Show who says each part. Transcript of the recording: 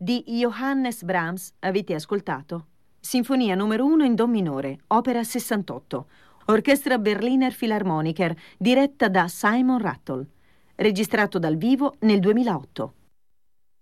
Speaker 1: Di Johannes Brahms avete ascoltato Sinfonia numero 1 in Do minore, opera 68, Orchestra Berliner Philharmoniker, diretta da Simon Rattle, registrato dal vivo nel 2008.